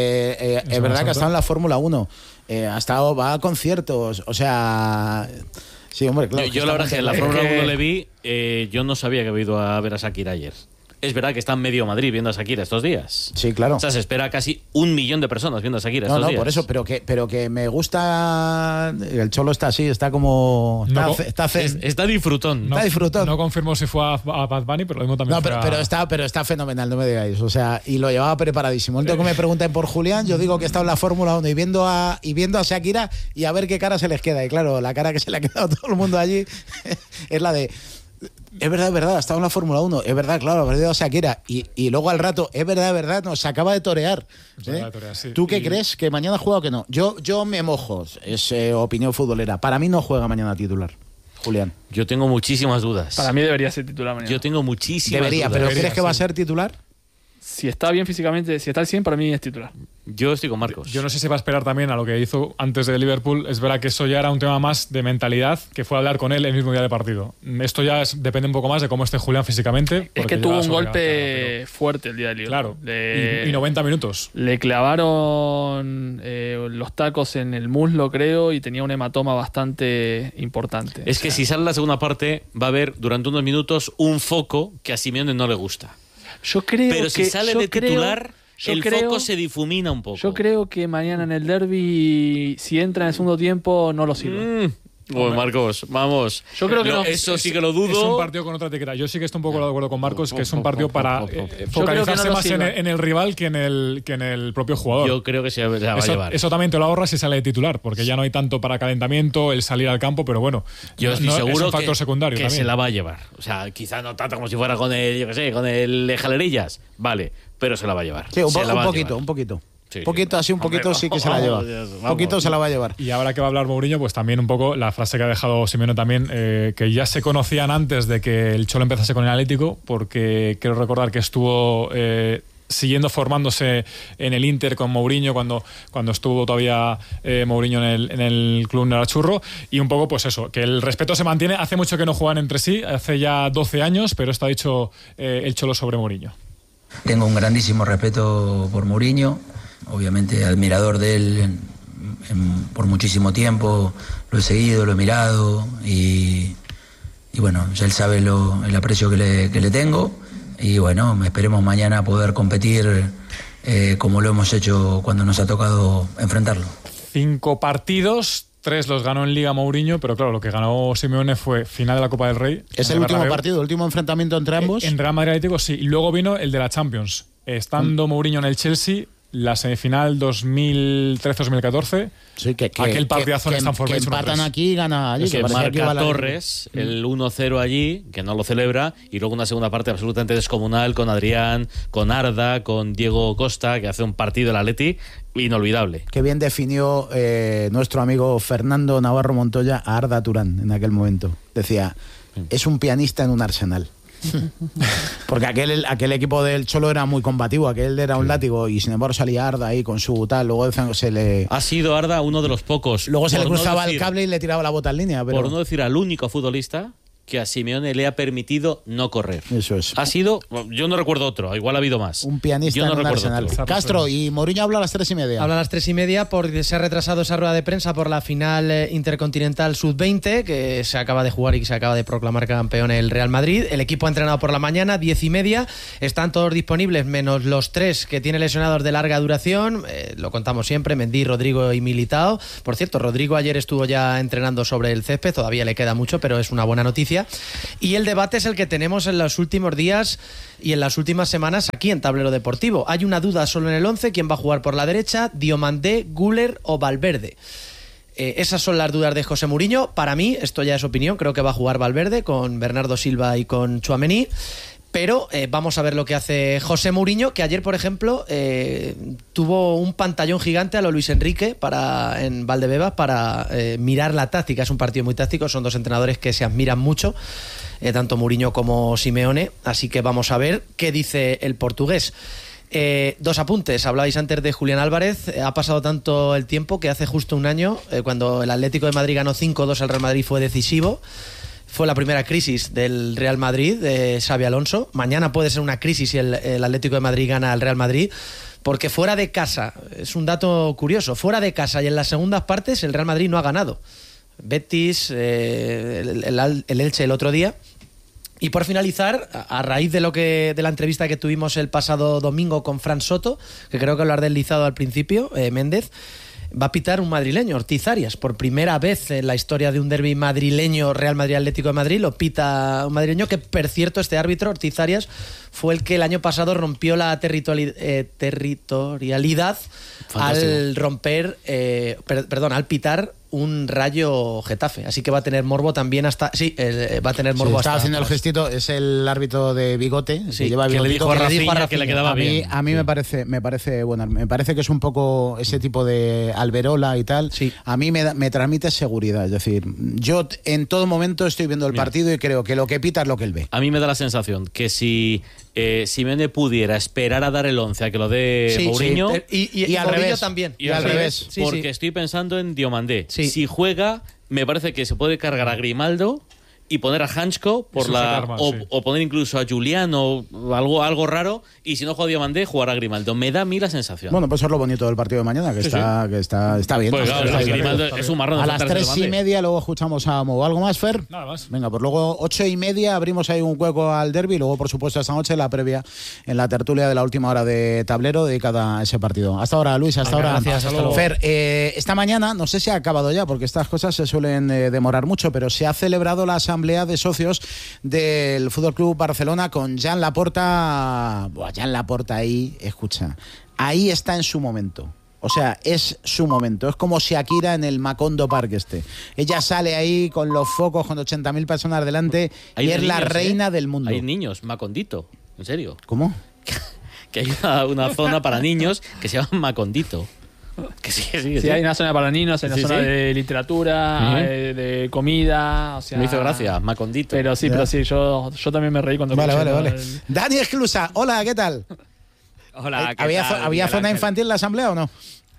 Es verdad que ha estado en la Fórmula 1. Va a conciertos. O sea... Sí, hombre, claro. Yo la verdad que en la Fórmula 1 le vi, yo no sabía que había ido a ver a Shakira ayer. Es verdad que está en medio Madrid viendo a Shakira estos días. Sí, claro. O sea, se espera casi 1 millón de personas viendo a Shakira estos días. No, por eso, pero que me gusta. El Cholo está así, está como. Está disfrutón. Está disfrutón. No confirmo si fue a Bad Bunny, pero lo mismo también. No, pero está fenomenal, no me digáis. O sea, y lo llevaba preparadísimo. El momento que me pregunten por Julián, yo digo que está en la Fórmula 1 y viendo a Shakira y a ver qué cara se les queda. Y claro, la cara que se le ha quedado a todo el mundo allí es la de. Es verdad, ha estado en la Fórmula 1, es verdad, claro, ha perdido a Shakira y luego al rato, es verdad, no, se acaba de torear. Sí. ¿Tú qué crees? ¿Que mañana juega o que no? Yo me mojo, es opinión futbolera. Para mí no juega mañana titular, Julián. Yo tengo muchísimas dudas. Para mí debería ser titular mañana. Yo tengo muchísimas dudas. ¿Pero crees que va a ser titular? Si está bien físicamente, si está al 100, para mí es titular. Yo estoy con Marcos. Yo no sé si va a esperar también a lo que hizo antes de Liverpool. Es verdad que eso ya era un tema más de mentalidad, que fue hablar con él el mismo día de partido. Esto ya depende un poco más de cómo esté Julián físicamente. Es que tuvo un golpe fuerte el día de Liverpool. Claro, y 90 minutos. Le clavaron los tacos en el muslo, creo, y tenía un hematoma bastante importante. Es que si sale la segunda parte, va a haber durante unos minutos un foco que a Simeone no le gusta. Pero si sale de titular, el foco se difumina un poco. Yo creo que mañana en el derbi, si entra en el segundo tiempo, no lo sirve. Marcos, vamos. Yo creo que no. Eso sí que lo dudo. Es un partido con otra etiqueta. Yo sí que estoy un poco de acuerdo con Marcos, que es un partido para focalizarse más en el rival que en el propio jugador. Yo creo que se va a llevar. Eso también te lo ahorras si sale de titular, porque ya no hay tanto para calentamiento, el salir al campo, pero bueno, yo estoy seguro es un factor secundario que también. Se la va a llevar. O sea, quizá no tanto como si fuera con el Jalerillas, vale, pero se la va a llevar. Sí, un poquito. Sí, un poquito sí que se la lleva. Un poquito se la va a llevar. Y ahora que va a hablar Mourinho, pues también un poco la frase que ha dejado Simeone también, que ya se conocían antes de que el Cholo empezase con el Atlético, porque quiero recordar que estuvo siguiendo formándose en el Inter con Mourinho cuando estuvo todavía Mourinho en el club Nerazzurro, y un poco pues eso, que el respeto se mantiene. Hace mucho que no juegan entre sí, hace ya 12 años, pero esto ha dicho el Cholo sobre Mourinho. Tengo un grandísimo respeto por Mourinho. obviamente admirador de él por muchísimo tiempo, lo he seguido, lo he mirado y bueno, ya él sabe el aprecio que le tengo y bueno, esperemos mañana poder competir como lo hemos hecho cuando nos ha tocado enfrentarlo. 5 partidos, 3 los ganó en Liga Mourinho, pero claro, lo que ganó Simeone fue final de la Copa del Rey. Es el último partido, el último enfrentamiento entre ambos. En Real Madrid Atlético, sí. Y luego vino el de la Champions. Estando Mourinho en el Chelsea, la semifinal 2013-2014. Sí, aquel partidazo en Stamford Bridge. Que empatan aquí y gana allí. Que marca Torres el 1-0 allí, que no lo celebra, y luego una segunda parte absolutamente descomunal con Adrián, con Arda, con Diego Costa, que hace un partido el Atleti inolvidable. Qué bien definió nuestro amigo Fernando Navarro Montoya a Arda Turán en aquel momento. Decía, es un pianista en un arsenal. Porque aquel equipo del Cholo era muy combativo, aquel era un látigo y sin embargo salía Arda ahí con su tal, luego ha sido Arda uno de los pocos. Luego se le cruzaba el cable y le tiraba la bota en línea, pero... Por no decir al único futbolista que a Simeone le ha permitido no correr. Eso es. Ha sido, yo no recuerdo otro, igual ha habido más. Un pianista en un arsenal. Castro, y Mourinho habla a las 3:30. Habla a las 3:30 porque se ha retrasado esa rueda de prensa por la final intercontinental sub-20 que se acaba de jugar y que se acaba de proclamar campeón el Real Madrid. El equipo ha entrenado por la mañana, 10:30. Están todos disponibles, menos los 3 que tiene lesionados de larga duración. Lo contamos siempre, Mendy, Rodrigo y Militao. Por cierto, Rodrigo ayer estuvo ya entrenando sobre el césped, todavía le queda mucho, pero es una buena noticia. Y el debate es el que tenemos en los últimos días y en las últimas semanas aquí en Tablero Deportivo. Hay una duda solo en el 11, ¿quién va a jugar por la derecha? Diomandé, Güler o Valverde. Esas son las dudas de José Mourinho. Para mí, esto ya es opinión, creo que va a jugar Valverde con Bernardo Silva y con Tchouaméni. Pero vamos a ver lo que hace José Mourinho, que ayer, por ejemplo, tuvo un pantallón gigante a lo Luis Enrique en Valdebebas para mirar la táctica. Es un partido muy táctico, son 2 entrenadores que se admiran mucho, tanto Mourinho como Simeone. Así que vamos a ver qué dice el portugués. 2 apuntes. Hablabais antes de Julián Álvarez. Ha pasado tanto el tiempo que hace justo un año, cuando el Atlético de Madrid ganó 5-2 al Real Madrid, fue decisivo. Fue la primera crisis del Real Madrid de Xabi Alonso. Mañana puede ser una crisis si el Atlético de Madrid gana al Real Madrid, porque fuera de casa, es un dato curioso, fuera de casa y en las segundas partes el Real Madrid no ha ganado. Betis, el Elche el otro día. Y por finalizar, a raíz de la entrevista que tuvimos el pasado domingo con Fran Soto, que creo que lo has deslizado al principio, Méndez, va a pitar un madrileño, Ortiz Arias. Por primera vez en la historia de un derbi madrileño, Real Madrid-Atlético de Madrid, lo pita un madrileño que, por cierto, este árbitro, Ortiz Arias, fue el que el año pasado rompió la territorialidad al romper, al pitar un Rayo Getafe. Así que va a tener morbo también hasta... Sí, va a tener morbo hasta... Estaba haciendo el gestito, es el árbitro de bigote. Sí, lleva que le dijo a Rafinha que le quedaba bien. A mí me parece bueno, me parece que es un poco ese tipo de Alberola y tal. Sí. A mí me transmite seguridad. Es decir, yo en todo momento estoy viendo el partido y creo que lo que pita es lo que él ve. A mí me da la sensación que si Simeone pudiera esperar a dar el 11 a que lo dé Mourinho... Y al revés también. Y al revés. Porque estoy pensando en Diomandé. Sí. Si juega, me parece que se puede cargar a Grimaldo y poner a Hansko o poner incluso a Julián o algo raro, y si no juega Diomandé, jugar a Grimaldo. Me da a mí la sensación. Bueno, pues eso es lo bonito del partido de mañana, que está bien. Pues claro, Grimaldo es un marrón. A las 3:30 luego escuchamos a Mo. ¿Algo más, Fer? Nada más. Venga, pues luego 8:30 abrimos ahí un hueco al derbi, y luego por supuesto esta noche la previa en la tertulia de la última hora de Tablero dedicada a ese partido. Hasta ahora, Luis, hasta ahora. Gracias, hasta luego. Fer, esta mañana, no sé si ha acabado ya, porque estas cosas se suelen demorar mucho, pero se ha celebrado la asamblea de socios del FC Barcelona con Jan Laporta. Jan Laporta ahí, escucha, ahí está en su momento. O sea, es su momento. Es como Shakira en el Macondo Park Ella sale ahí con los focos, con 80.000 personas delante, y es la reina del mundo. Hay niños, Macondito, en serio. ¿Cómo? Que hay una zona para niños que se llama Macondito. Que sí. Hay una zona para niños, hay una zona de literatura, de comida. O sea, me hizo gracia, Macondito. Pero sí, yo también me reí cuando... Vale. Dani Esclusa, hola, ¿qué tal? Hola, ¿qué ¿Había, tal? ¿había zona infantil en la asamblea o no?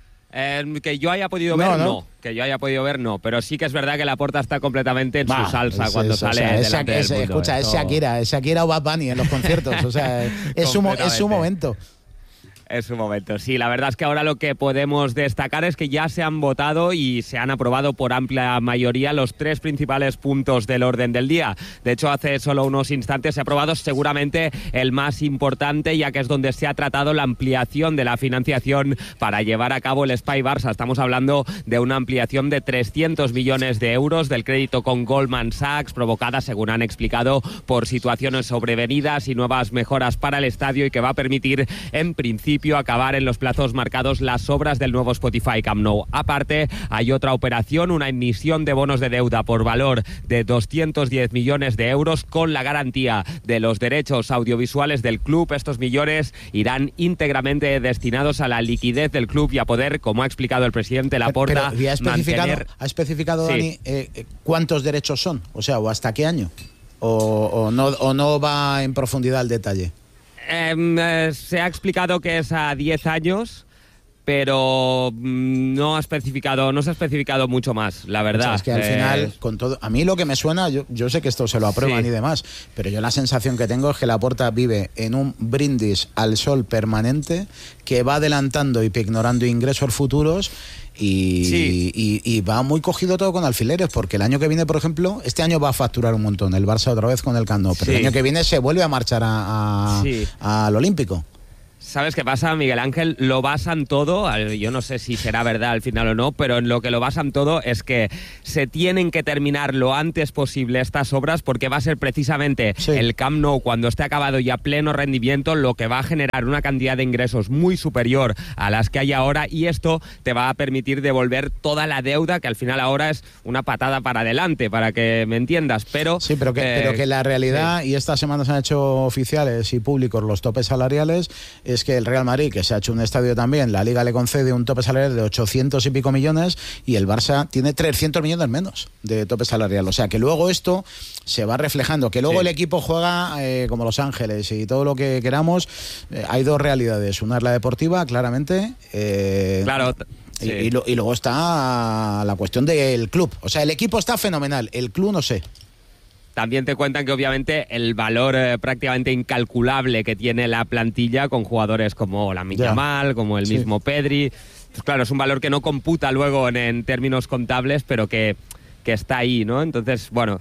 Que yo haya podido ver, no. Que yo haya podido ver, no. Pero sí que es verdad que Laporta está completamente en su salsa cuando sale delante del mundo. Escucha, es Shakira o Bad Bunny en los conciertos. O sea, es su momento. En su momento, sí. La verdad es que ahora lo que podemos destacar es que ya se han votado y se han aprobado por amplia mayoría los 3 principales puntos del orden del día. De hecho, hace solo unos instantes se ha aprobado seguramente el más importante, ya que es donde se ha tratado la ampliación de la financiación para llevar a cabo el Espai Barça. Estamos hablando de una ampliación de 300 millones de euros del crédito con Goldman Sachs, provocada, según han explicado, por situaciones sobrevenidas y nuevas mejoras para el estadio, y que va a permitir, en principio, acabar en los plazos marcados las obras del nuevo Spotify Camp Nou. Aparte, hay otra operación, una emisión de bonos de deuda por valor de 210 millones de euros con la garantía de los derechos audiovisuales del club. Estos millones irán íntegramente destinados a la liquidez del club y a poder, como ha explicado el presidente Laporta, ¿Ha especificado, sí, Dani, cuántos derechos son? O sea, ¿o hasta qué año? ¿O no va en profundidad el detalle? Se ha explicado que es a 10 años, pero no se ha especificado mucho más, la verdad. O sea, es que al final, con todo, a mí lo que me suena, yo sé que esto se lo aprueban, sí, y demás, pero yo la sensación que tengo es que Laporta vive en un brindis al sol permanente, que va adelantando y ignorando ingresos futuros. Y va muy cogido todo con alfileres, porque el año que viene, por ejemplo, este año va a facturar un montón el Barça otra vez con el Camp Nou, pero el año que viene se vuelve a marchar al Olímpico. ¿Sabes qué pasa, Miguel Ángel? Lo basan todo, yo no sé si será verdad al final o no, pero en lo que lo basan todo es que se tienen que terminar lo antes posible estas obras, porque va a ser precisamente el Camp Nou, cuando esté acabado y a pleno rendimiento, lo que va a generar una cantidad de ingresos muy superior a las que hay ahora, y esto te va a permitir devolver toda la deuda, que al final ahora es una patada para adelante, para que me entiendas, pero... Sí, pero que la realidad, y esta semana se han hecho oficiales y públicos los topes salariales, es que el Real Madrid, que se ha hecho un estadio también, la Liga le concede un tope salarial de 800 y pico millones, y el Barça tiene 300 millones menos de tope salarial. O sea que luego esto se va reflejando, que luego el equipo juega como Los Ángeles y todo lo que queramos. Hay dos realidades, una es la deportiva, claramente. Claro. Sí. Y luego está la cuestión del club. O sea, el equipo está fenomenal, el club no sé. También te cuentan que obviamente el valor prácticamente incalculable que tiene la plantilla, con jugadores como Lamine Yamal, como el mismo Pedri, pues claro, es un valor que no computa luego en términos contables, pero que está ahí, ¿no? Entonces, bueno,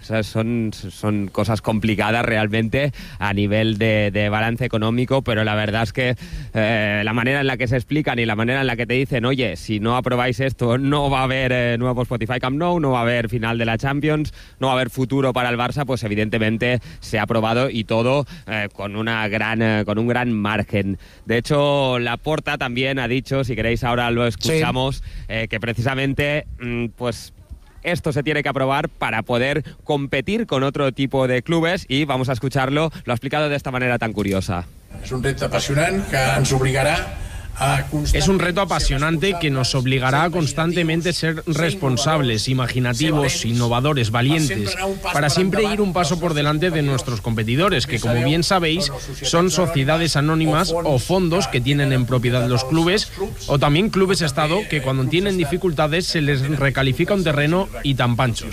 son cosas complicadas realmente a nivel de balance económico, pero la verdad es que la manera en la que se explican y la manera en la que te dicen, oye, si no aprobáis esto, no va a haber nuevo Spotify Camp Nou, no va a haber final de la Champions, no va a haber futuro para el Barça, pues evidentemente se ha aprobado, y todo con un gran margen. De hecho, Laporta también ha dicho, si queréis ahora lo escuchamos, que precisamente, pues... esto se tiene que aprobar para poder competir con otro tipo de clubes, y vamos a escucharlo, lo ha explicado de esta manera tan curiosa. Es un reto apasionante que nos obligará Es un reto apasionante que nos obligará a constantemente ser responsables, imaginativos, innovadores, valientes, para siempre ir un paso por delante de nuestros competidores, que, como bien sabéis, son sociedades anónimas o fondos que tienen en propiedad los clubes, o también clubes-estado que, cuando tienen dificultades, se les recalifica un terreno y tan panchos.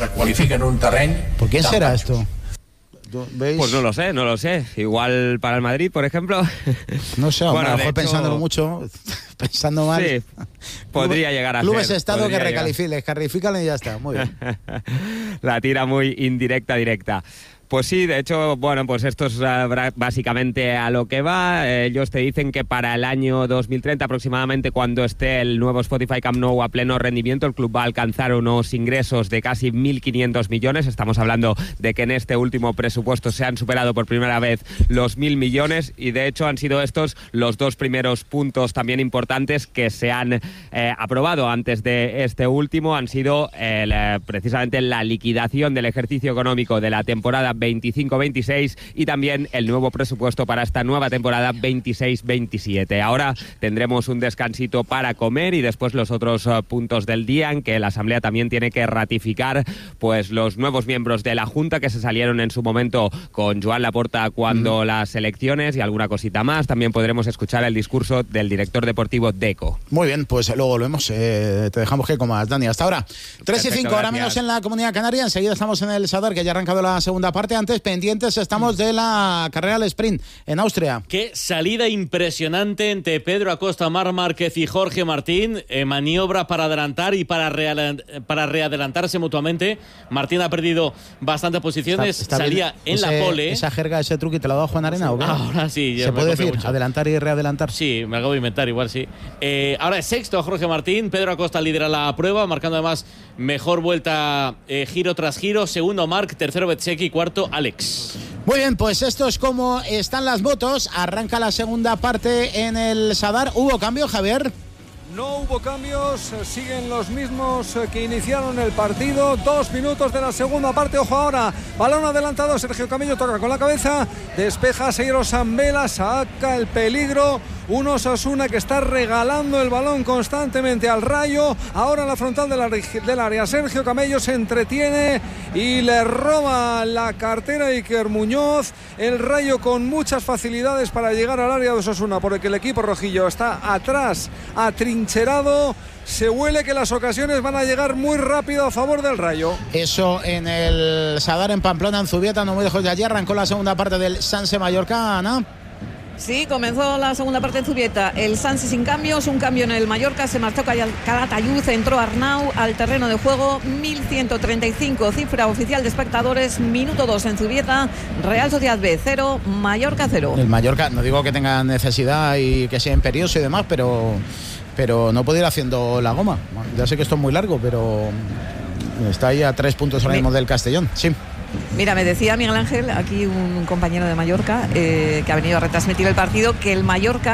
¿Por qué será esto? ¿Veis? Pues no lo sé. Igual para el Madrid, por ejemplo. No sé, bueno, a lo mejor pensándolo mucho, pensando mal. Sí, podría llegar a ser. Clubes estado que recalifican y ya está. Muy bien. La tira muy directa. Pues sí, de hecho, bueno, pues esto es básicamente a lo que va. Ellos te dicen que para el año 2030 aproximadamente, cuando esté el nuevo Spotify Camp Nou a pleno rendimiento, el club va a alcanzar unos ingresos de casi 1.500 millones. Estamos hablando de que en este último presupuesto se han superado por primera vez los 1.000 millones, y de hecho han sido estos los dos primeros puntos también importantes que se han aprobado antes de este último. Han sido precisamente la liquidación del ejercicio económico de la temporada 25-26 y también el nuevo presupuesto para esta nueva temporada 26-27. Ahora tendremos un descansito para comer y después los otros puntos del día, en que la Asamblea también tiene que ratificar pues los nuevos miembros de la Junta que se salieron en su momento con Joan Laporta cuando las elecciones, y alguna cosita más. También podremos escuchar el discurso del director deportivo Deco. Muy bien, pues luego volvemos. Te dejamos que comas, Dani. Hasta ahora. 3:05, ahora menos en la Comunidad Canaria. Enseguida estamos en el Sadar, que ya ha arrancado la segunda parte. comentarte antes, pendientes estamos de la carrera al sprint en Austria. Qué salida impresionante entre Pedro Acosta, Marc Márquez y Jorge Martín. Maniobra para adelantar y para readelantarse mutuamente. Martín ha perdido bastantes posiciones. Salía en la pole. ¿Esa jerga, ese truque te lo ha dado Juan Arena o qué? Ahora sí. ¿Se puede decir? Mucho. ¿Adelantar y readelantar? Sí, me acabo de inventar, igual sí. Ahora es sexto Jorge Martín. Pedro Acosta lidera la prueba, marcando además mejor vuelta giro tras giro. Segundo Marc, tercero Bezzecchi, cuarto Alex. Muy bien, pues esto es como están las motos. Arranca la segunda parte en el Sadar. ¿Hubo cambio, Javier? No hubo cambios, siguen los mismos que iniciaron el partido. 2 minutos de la segunda parte. Ojo ahora, balón adelantado. Sergio Camello toca con la cabeza, despeja Seiro Zambela, saca el peligro. Un Osasuna que está regalando el balón constantemente al Rayo. Ahora en la frontal del área, Sergio Camello se entretiene y le roba la cartera a Iker Muñoz. El Rayo con muchas facilidades para llegar al área de Osasuna, porque el equipo rojillo está atrás, atrincherado. Se huele que las ocasiones van a llegar muy rápido a favor del Rayo. Eso en el Sadar, en Pamplona, en Zubieta, no muy lejos de allí. Arrancó la segunda parte del Sanse Mallorca, Ana. Sí, comenzó la segunda parte en Zubieta. El Sanse sin cambios, un cambio en el Mallorca. Se marchó Calatayud, entró Arnau al terreno de juego. 1135, cifra oficial de espectadores. Minuto 2 en Zubieta. Real Sociedad B 0, Mallorca 0. El Mallorca, no digo que tenga necesidad y que sea imperioso y demás, pero no puede ir haciendo la goma. Ya sé que esto es muy largo, pero está ahí a 3 puntos ahora mismo del Castellón. Sí. Mira, me decía Miguel Ángel, aquí un compañero de Mallorca, que ha venido a retransmitir el partido, que el Mallorca